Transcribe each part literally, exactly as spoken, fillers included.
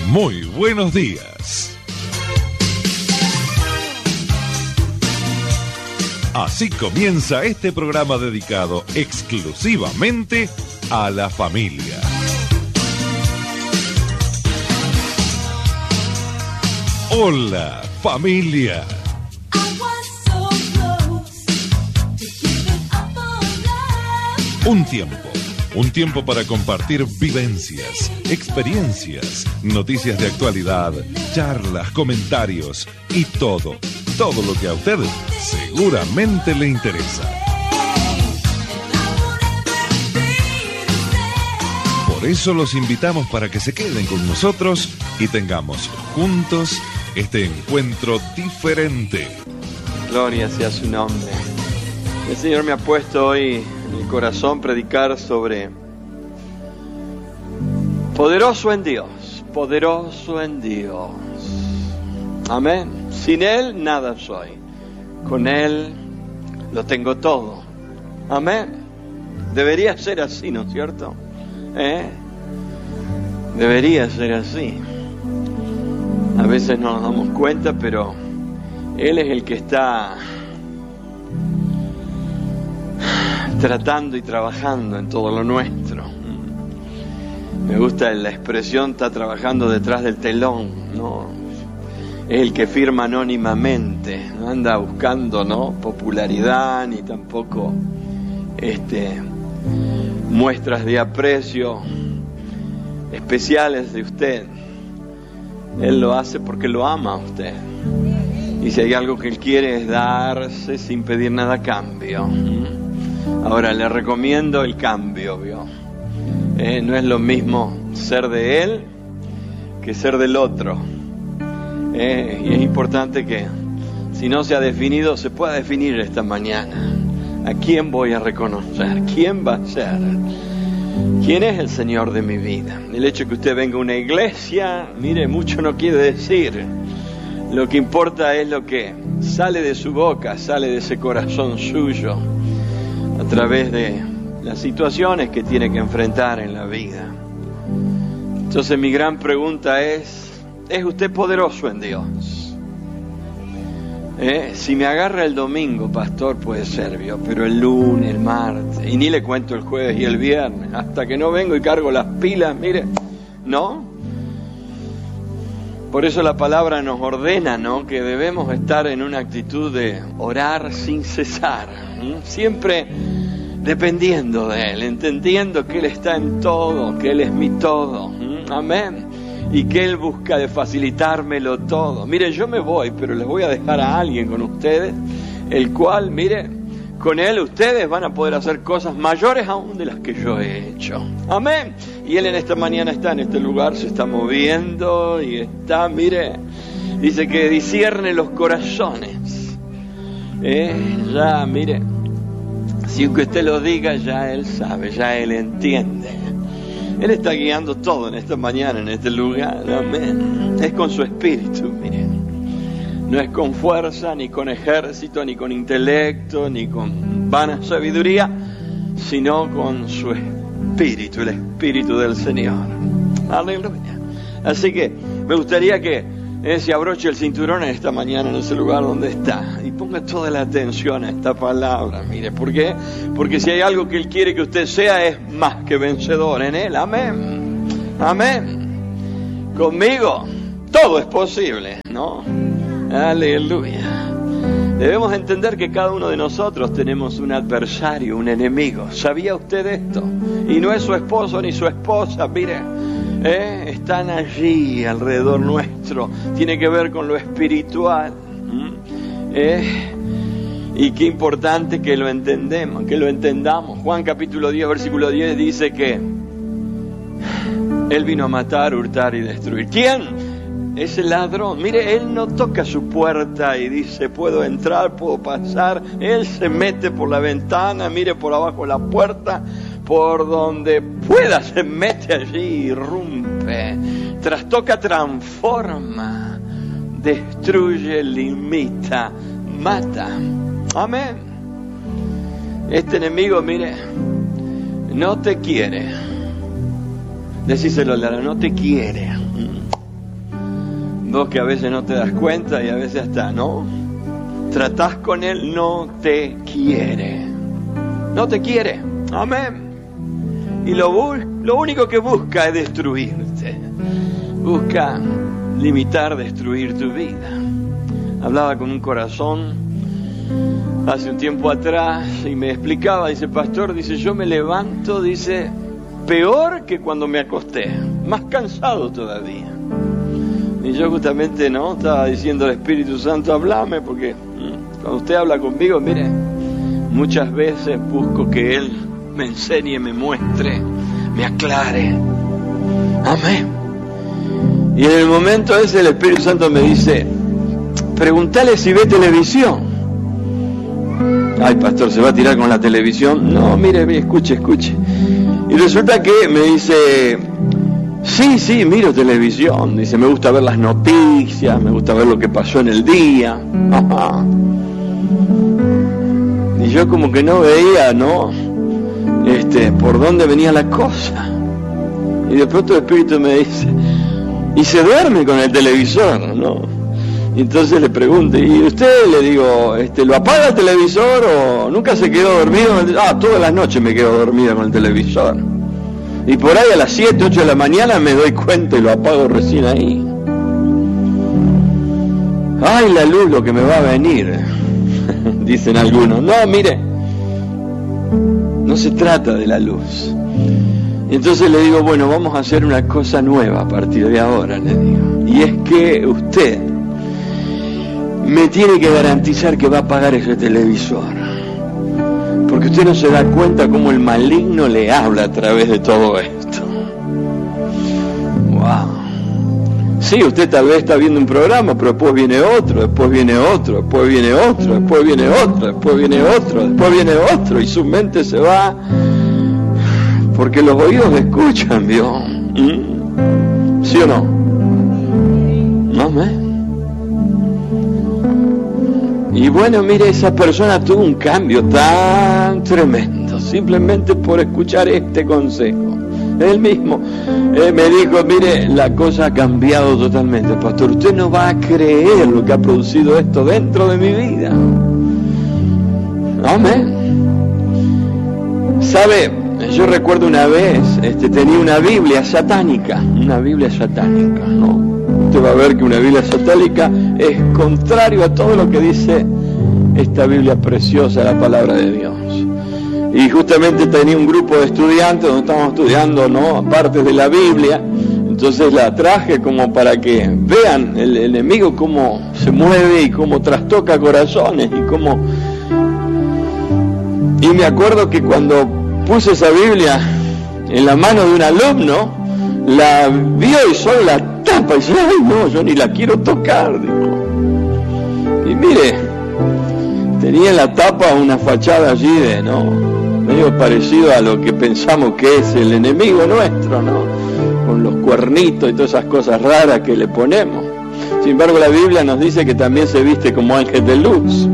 Muy buenos días. Así comienza este programa dedicado exclusivamente a la familia. Hola, familia. Un tiempo, un tiempo para compartir vivencias, experiencias, noticias de actualidad, charlas, comentarios y todo, todo lo que a usted seguramente le interesa. Por eso los invitamos para que se queden con nosotros y tengamos juntos este encuentro diferente. Gloria sea su nombre. El Señor me ha puesto hoy en el corazón predicar sobre poderoso en Dios, poderoso en Dios. Amén. Sin Él nada soy. Con Él lo tengo todo. Amén. Debería ser así, ¿no es cierto? ¿Eh? Debería ser así. A veces no nos damos cuenta, pero Él es el que está tratando y trabajando en todo lo nuestro. Me gusta la expresión, está trabajando detrás del telón, ¿no? Es el que firma anónimamente, no anda buscando, ¿no?, popularidad ni tampoco este, muestras de aprecio especiales de usted. Él lo hace porque lo ama a usted. Y si hay algo que Él quiere es darse sin pedir nada a cambio. Ahora, le recomiendo el cambio, ¿vio? Eh, no es lo mismo ser de Él que ser del otro. Eh, y es importante que, si no se ha definido, se pueda definir esta mañana. ¿A quién voy a reconocer? ¿Quién va a ser? ¿Quién es el Señor de mi vida? El hecho de que usted venga a una iglesia, mire, mucho no quiere decir. Lo que importa es lo que sale de su boca, sale de ese corazón suyo, a través de las situaciones que tiene que enfrentar en la vida. Entonces mi gran pregunta es, ¿es usted poderoso en Dios? ¿Eh? Si me agarra el domingo, pastor, puede ser, ¿vio? Pero el lunes, el martes, y ni le cuento el jueves y el viernes, hasta que no vengo y cargo las pilas, mire, ¿no? Por eso la palabra nos ordena, ¿no?, que debemos estar en una actitud de orar sin cesar, ¿sí? Siempre dependiendo de Él, entendiendo que Él está en todo, que Él es mi todo, ¿sí? Amén, y que Él busca de facilitármelo todo. Mire, yo me voy, pero les voy a dejar a alguien con ustedes, el cual, mire, con Él ustedes van a poder hacer cosas mayores aún de las que yo he hecho. Amén. Y Él en esta mañana está en este lugar, se está moviendo y está, mire, dice que discierne los corazones. Eh, ya, mire, si que usted lo diga, ya Él sabe, ya Él entiende. Él está guiando todo en esta mañana, en este lugar. Amén. Es con su espíritu, mire. No es con fuerza, ni con ejército, ni con intelecto, ni con vana sabiduría, sino con su espíritu, el espíritu del Señor. Aleluya. Así que me gustaría que eh, se abroche el cinturón en esta mañana en ese lugar donde está y ponga toda la atención a esta palabra. Mire, ¿por qué? Porque si hay algo que Él quiere que usted sea, es más que vencedor en Él. Amén. Amén. Conmigo todo es posible, ¿no? Aleluya. Debemos entender que cada uno de nosotros tenemos un adversario, un enemigo. ¿Sabía usted esto? Y no es su esposo ni su esposa, mire, ¿eh? Están allí alrededor nuestro. Tiene que ver con lo espiritual. ¿Eh? Y qué importante que lo entendemos, que lo entendamos. Juan capítulo diez, versículo diez dice que Él vino a matar, hurtar y destruir. ¿Quién? Ese ladrón. Mire, Él no toca su puerta y dice, puedo entrar, puedo pasar. Él se mete por la ventana, mire, por abajo de la puerta, por donde pueda se mete allí y irrumpe. Trastoca, transforma, destruye, limita, mata. Amén. Este enemigo, mire, no te quiere. Decíselo, Lara, no te quiere. Vos que a veces no te das cuenta y a veces hasta, ¿no? Tratás con Él, no te quiere. No te quiere. Amén. Y lo, lo único que busca es destruirte. Busca limitar, destruir tu vida. Hablaba con un corazón hace un tiempo atrás y me explicaba, dice, pastor, dice, yo me levanto, dice, peor que cuando me acosté, más cansado todavía. Y yo justamente, ¿no? Estaba diciendo al Espíritu Santo, hablame, porque cuando usted habla conmigo, mire, muchas veces busco que Él me enseñe, me muestre, me aclare. Amén. Y en el momento ese el Espíritu Santo me dice, pregúntale si ve televisión. Ay, pastor, ¿se va a tirar con la televisión? No, mire, mire, escuche, escuche. Y resulta que me dice, sí, sí, miro televisión. Dice, me gusta ver las noticias, me gusta ver lo que pasó en el día. Ajá. Y yo como que no veía, ¿no? Este, por dónde venía la cosa. Y de pronto el Espíritu me dice, y se duerme con el televisor, ¿no? Y entonces le pregunto, ¿y usted? Le digo, este, ¿lo apaga el televisor o nunca se quedó dormido? Ah, todas las noches me quedo dormido con el televisor. Y por ahí a las siete, ocho de la mañana me doy cuenta y lo apago recién ahí. Ay, la luz, lo que me va a venir, dicen algunos. No, mire, no se trata de la luz. Y entonces le digo, bueno, vamos a hacer una cosa nueva a partir de ahora, le digo. Y es que usted me tiene que garantizar que va a pagar ese televisor. Porque usted no se da cuenta cómo el maligno le habla a través de todo esto. Wow. Sí, usted tal vez está viendo un programa, pero después viene otro, después viene otro, después viene otro, después viene otro, después viene otro, después viene otro, y su mente se va, porque los oídos escuchan, ¿vio? ¿Mm? ¿Sí o no? ¿No me? Y bueno, mire, esa persona tuvo un cambio tan tremendo, simplemente por escuchar este consejo. Él mismo eh, me dijo, mire, la cosa ha cambiado totalmente, pastor, usted no va a creer lo que ha producido esto dentro de mi vida. Amén. ¿Sabe? Yo recuerdo una vez, este, tenía una Biblia satánica, una Biblia satánica, ¿no? Usted va a ver que una Biblia satánica es contrario a todo lo que dice esta Biblia preciosa, la palabra de Dios. Y justamente tenía un grupo de estudiantes donde estábamos estudiando, ¿no?, partes de la Biblia. Entonces la traje como para que vean el, el enemigo cómo se mueve y cómo trastoca corazones y cómo... Y me acuerdo que cuando puse esa Biblia en la mano de un alumno, la vio y solo la tapa y dice, ay no, yo ni la quiero tocar, dijo. Y mire, tenía en la tapa una fachada allí de, ¿no?, medio parecido a lo que pensamos que es el enemigo nuestro, ¿no?, con los cuernitos y todas esas cosas raras que le ponemos. Sin embargo, la Biblia nos dice que también se viste como ángel de luz.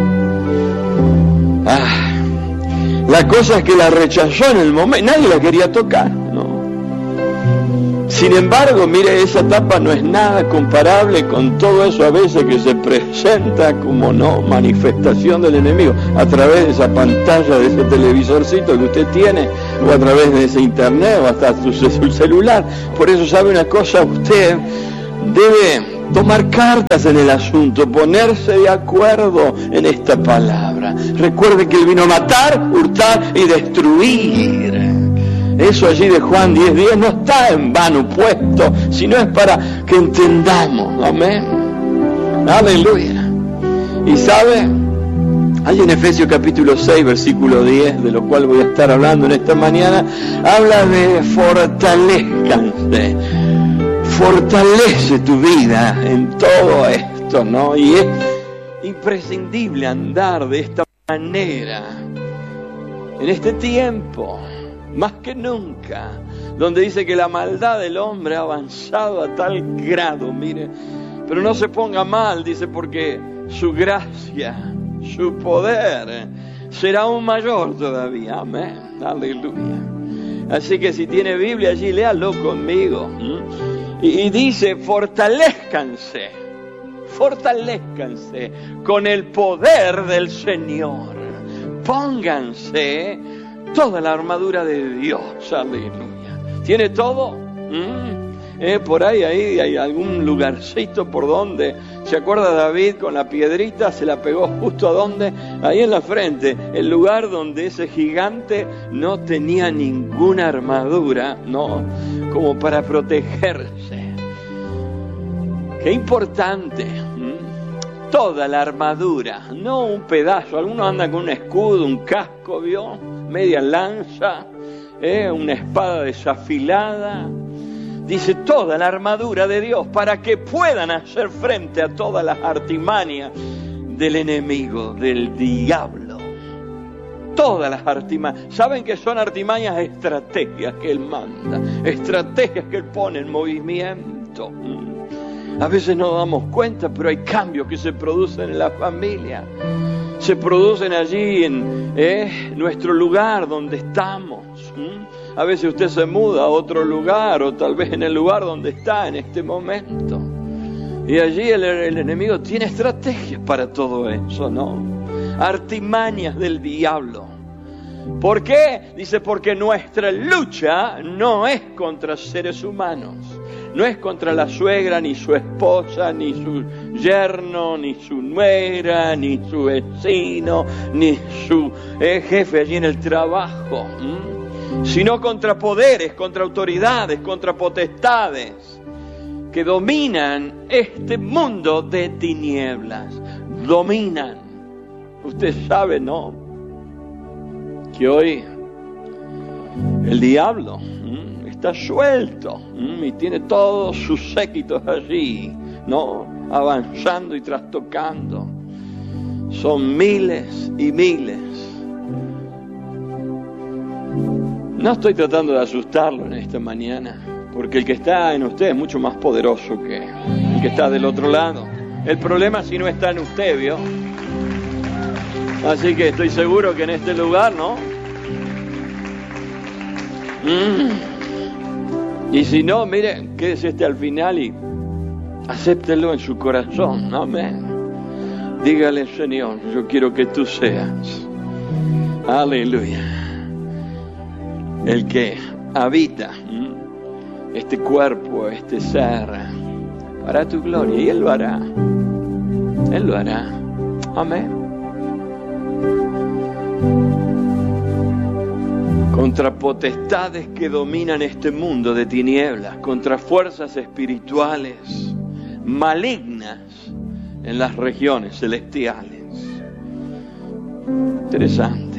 Ah, la cosa es que la rechazó en el momento, nadie la quería tocar, ¿no? Sin embargo, mire, esa tapa no es nada comparable con todo eso a veces que se presenta como, no, manifestación del enemigo a través de esa pantalla, de ese televisorcito que usted tiene, o a través de ese internet, o hasta su, su celular. Por eso, ¿sabe una cosa? Usted debe tomar cartas en el asunto, ponerse de acuerdo en esta palabra. Recuerde que Él vino a matar, hurtar y destruir. Eso allí de Juan diez diez no está en vano puesto, sino es para que entendamos. Amén. Aleluya. Y sabe, hay en Efesios capítulo seis, versículo diez, de lo cual voy a estar hablando en esta mañana, habla de fortalezcanse. Fortalece tu vida en todo esto, ¿no? Y es imprescindible andar de esta manera en este tiempo, más que nunca, donde dice que la maldad del hombre ha avanzado a tal grado, mire, pero no se ponga mal, dice, porque su gracia, su poder será aún mayor todavía. Amén, aleluya. Así que si tiene Biblia allí, léalo conmigo. ¿Mm? Y, y dice, fortalézcanse, fortalézcanse con el poder del Señor. Pónganse toda la armadura de Dios, aleluya. ¿Tiene todo? ¿Mm? Eh, por ahí, ahí hay algún lugarcito por donde, ¿se acuerda David con la piedrita? Se la pegó justo a donde, ahí en la frente, el lugar donde ese gigante no tenía ninguna armadura, no, como para protegerse. Qué importante, ¿Mm? Toda la armadura, no un pedazo. Algunos andan con un escudo, un casco, ¿vio? Media lanza, ¿eh? Una espada desafilada. Dice toda la armadura de Dios para que puedan hacer frente a todas las artimañas del enemigo, del diablo. Todas las artimañas. ¿Saben que son artimañas? Estrategias que Él manda, estrategias que Él pone en movimiento. A veces no nos damos cuenta, pero hay cambios que se producen en la familia. Se producen allí en eh, nuestro lugar donde estamos. ¿Mm? A veces usted se muda a otro lugar o tal vez en el lugar donde está en este momento. Y allí el, el enemigo tiene estrategias para todo eso, ¿no? Artimañas del diablo. ¿Por qué? Dice, porque nuestra lucha no es contra seres humanos. No es contra la suegra, ni su esposa, ni su yerno, ni su nuera, ni su vecino, ni su eh, jefe allí en el trabajo. ¿Mm? Sino contra poderes, contra autoridades, contra potestades que dominan este mundo de tinieblas. Dominan. Usted sabe, ¿no? Que hoy el diablo ¿m? está suelto ¿m? y tiene todos sus séquitos allí, ¿no? Avanzando y trastocando. Son miles y miles. No estoy tratando de asustarlo en esta mañana, porque el que está en usted es mucho más poderoso que el que está del otro lado. El problema si no está en usted, ¿vio? Así que estoy seguro que en este lugar, ¿no? Mm. Y si no, mire, quédese este al final y acéptelo en su corazón. Amén. Dígale, Señor, yo quiero que tú seas, aleluya, el que habita ¿m? este cuerpo, este ser, para tu gloria. Y Él lo hará. Él lo hará. Amén. Contra potestades que dominan este mundo de tinieblas, contra fuerzas espirituales malignas en las regiones celestiales. Interesante.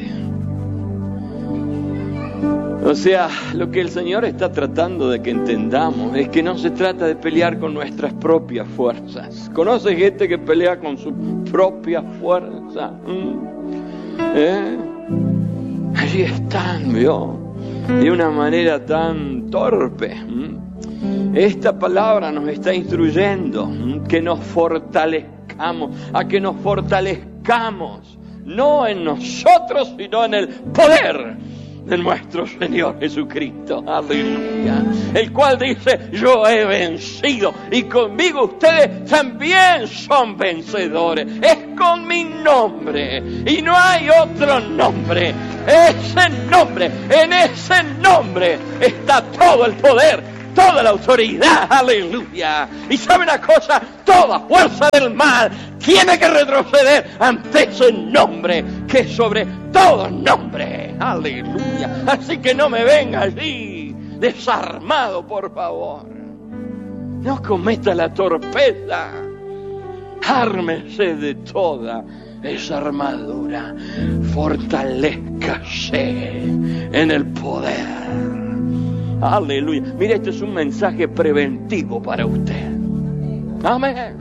O sea, lo que el Señor está tratando de que entendamos es que no se trata de pelear con nuestras propias fuerzas. ¿Conoce gente que pelea con su propia fuerza? ¿Mm? ¿Eh? Allí están, ¿vio? De una manera tan torpe. ¿Mm? Esta palabra nos está instruyendo ¿m? que nos fortalezcamos, a que nos fortalezcamos, no en nosotros, sino en el poder de nuestro Señor Jesucristo, aleluya, el cual dice, yo he vencido y conmigo ustedes también son vencedores. Es con mi nombre y no hay otro nombre. Ese nombre, en ese nombre está todo el poder, toda la autoridad, aleluya. Y sabe una cosa, toda fuerza del mal tiene que retroceder ante ese nombre que es sobre todo nombre, aleluya. Así que no me venga allí desarmado, por favor. No cometa la torpeza. Ármese de toda esa armadura. Fortalézcase en el poder. Aleluya. Mire, este es un mensaje preventivo para usted. Amén.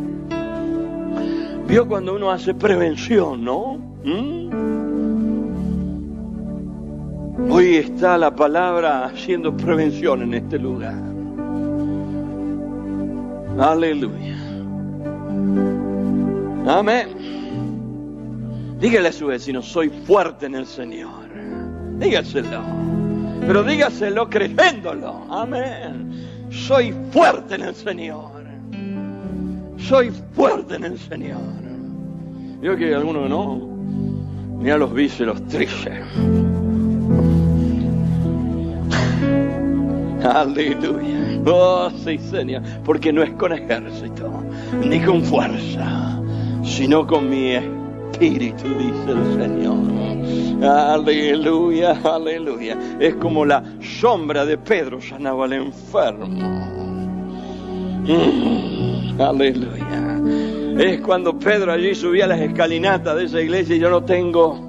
Vio cuando uno hace prevención, ¿no? ¿Mm? Hoy está la palabra haciendo prevención en este lugar. Aleluya. Amén. Dígale a su vecino, soy fuerte en el Señor. Dígaselo. Pero dígaselo creyéndolo. Amén. soy fuerte en el Señor. Soy fuerte en el Señor. Yo que algunos no. Mira los bíceps, los tríceps. Aleluya. Oh, sí, Señor. Porque no es con ejército, ni con fuerza, sino con mi espíritu, dice el Señor. Aleluya, aleluya. Es como la sombra de Pedro sanaba al enfermo. Mm, aleluya. Es cuando Pedro allí subía las escalinatas de esa iglesia y yo no tengo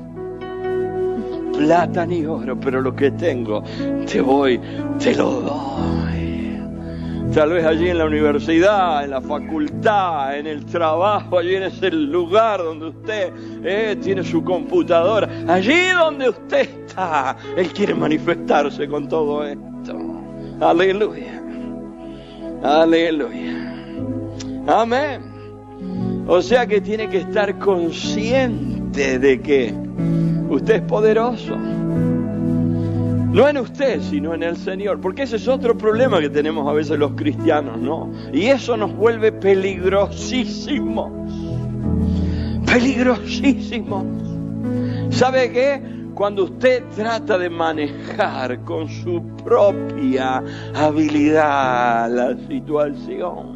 plata ni oro, pero lo que tengo te voy, te lo doy. Tal vez allí en la universidad, en la facultad, en el trabajo, allí en ese lugar donde usted eh, tiene su computadora, allí donde usted está, Él quiere manifestarse con todo esto. Aleluya. Aleluya. Amén. O sea que tiene que estar consciente de que usted es poderoso. No en usted, sino en el Señor. Porque ese es otro problema que tenemos a veces los cristianos, ¿no? Y eso nos vuelve peligrosísimos. Peligrosísimos. ¿Sabe qué? Cuando usted trata de manejar con su propia habilidad la situación.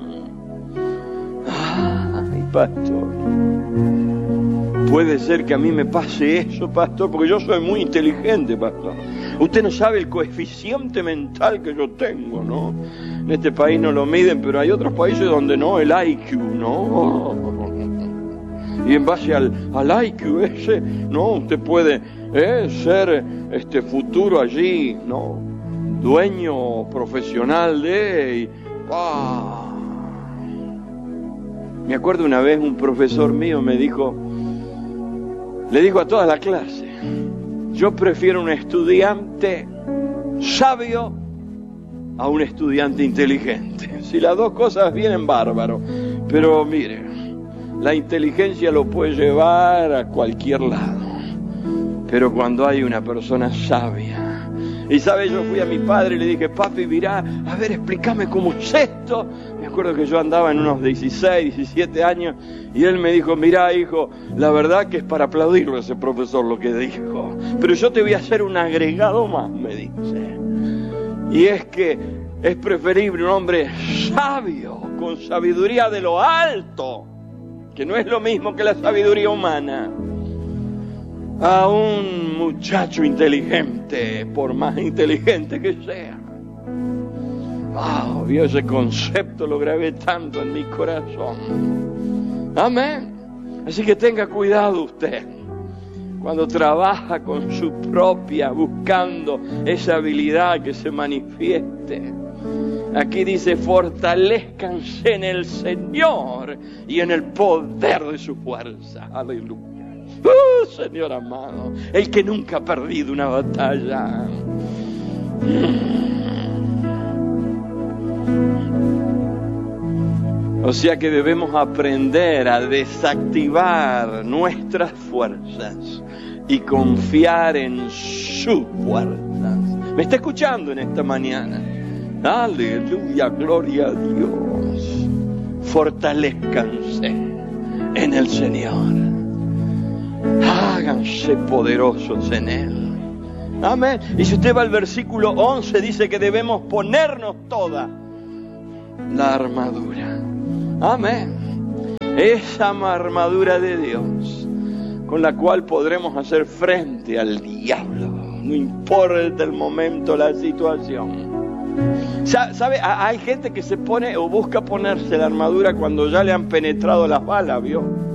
Ay, pastor. Puede ser que a mí me pase eso, pastor, porque yo soy muy inteligente, pastor. Usted no sabe el coeficiente mental que yo tengo, ¿no? En este país no lo miden, pero hay otros países donde no, el I Q, ¿no? Y en base al, al I Q ese, ¿no? Usted puede eh, ser este futuro allí, ¿no? Dueño profesional de... Y, ¡ah! Me acuerdo una vez un profesor mío me dijo, le dijo a toda la clase, yo prefiero un estudiante sabio a un estudiante inteligente. Si las dos cosas vienen, bárbaro. Pero mire, la inteligencia lo puede llevar a cualquier lado. Pero cuando hay una persona sabia... Y sabe, yo fui a mi padre y le dije, papi, mirá, a ver, explícame cómo es esto. Me acuerdo que yo andaba en unos dieciséis, diecisiete años y él me dijo, mirá, hijo, la verdad que es para aplaudirlo ese profesor lo que dijo. Pero yo te voy a hacer un agregado más, me dice. Y es que es preferible un hombre sabio, con sabiduría de lo alto, que no es lo mismo que la sabiduría humana, a un muchacho inteligente, por más inteligente que sea. Wow, yo ese concepto lo grabé tanto en mi corazón. Amén. Así que tenga cuidado usted cuando trabaja con su propia, buscando esa habilidad que se manifieste. Aquí dice, fortalezcanse en el Señor y en el poder de su fuerza. Aleluya. ¡Uh, Señor amado! El que nunca ha perdido una batalla. O sea que debemos aprender a desactivar nuestras fuerzas y confiar en sus fuerzas. ¿Me está escuchando en esta mañana? Aleluya, gloria a Dios. Fortalezcanse en el Señor. Háganse poderosos en Él. Amén. Y si usted va al versículo once, dice que debemos ponernos toda la armadura. Amén. Esa armadura de Dios, con la cual podremos hacer frente al diablo, no importa el momento, la situación. ¿Sabe? Hay gente que se pone o busca ponerse la armadura cuando ya le han penetrado las balas, ¿vio?